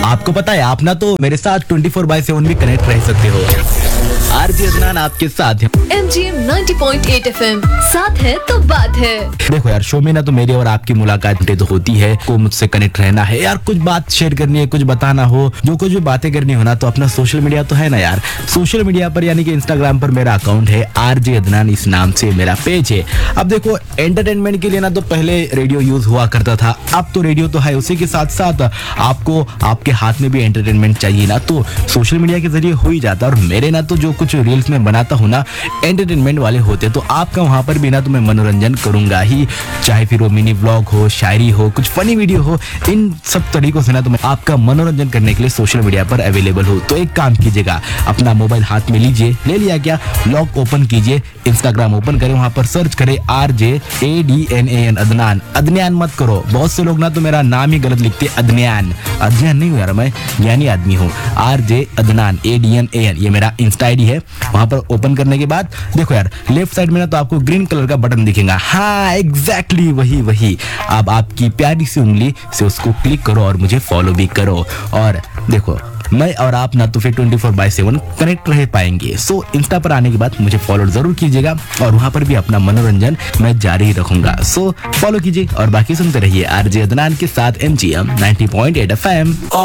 आपको पता है आप ना तो मेरे साथ 24/7 भी कनेक्ट रह सकते हो। आरजे अदनान आपके साथ है। MGM 90.8 FM, साथ है तो बात है। देखो यार, शो में ना तो मेरी और आपकी मुलाकात तो होती है, को मुझसे कनेक्ट रहना है यार, कुछ बात शेयर करनी है, कुछ बताना हो, जो कुछ भी बातें करनी हो ना, तो अपना सोशल मीडिया तो है ना यार। सोशल मीडिया पर यानी कि इंस्टाग्राम पर मेरा अकाउंट है आरजे अदनान, इस नाम से मेरा पेज है। अब देखो, एंटरटेनमेंट के लिए ना तो पहले रेडियो यूज हुआ करता था, अब तो रेडियो तो है, उसी के साथ साथ आपको आपके हाथ में भी एंटरटेनमेंट चाहिए ना, तो सोशल मीडिया के जरिए हो ही जाता है। और मेरे ना तो जो कुछ रील्स में बनाता हूँ ना, एंटरटेनमेंट वाले होते, तो आपका वहां पर भी ना तो मैं मनोरंजन करूंगा ही, चाहे फिर वो मिनी व्लॉग हो, शायरी हो, कुछ फनी वीडियो हो, इन सब तरीकों से ना तो मैं आपका मनोरंजन करने के लिए सोशल मीडिया पर अवेलेबल हूँ। तो एक काम कीजिएगा, अपना मोबाइल हाथ में लीजिए, ले लिया क्या, लॉक ओपन कीजिए, इंस्टाग्राम ओपन करें, वहां पर सर्च करें RJADNAN अदनान। अदनान मत करो, बहुत से लोग ना तो मेरा नाम ही गलत लिखते, अदनान। अदनान नहीं हूँ यार, मैं ज्ञानी आदमी हूँ। RJ अदनान ADNAN, ये मेरा इंस्टा आईडी है। वहां पर ओपन करने के बाद देखो यार, लेफ्ट साइड में ना तो आपको ग्रीन कलर का बटन दिखेगा, हाँ एग्जैक्टली वही। अब आपकी प्यारी सी उंगली से उसको क्लिक करो और मुझे फॉलो भी करो। और देखो, मैं और आप ना तो फिर 24/7 कनेक्ट रह पाएंगे। सो इंस्टा पर आने के बाद मुझे फॉलो जरूर कीजिएगा, और वहां पर भी अपना मनोरंजन मैं जारी रखूंगा। सो फॉलो कीजिए और बाकी सुनते रहिए आरजे अदनान के साथ MGM 90.8 FM।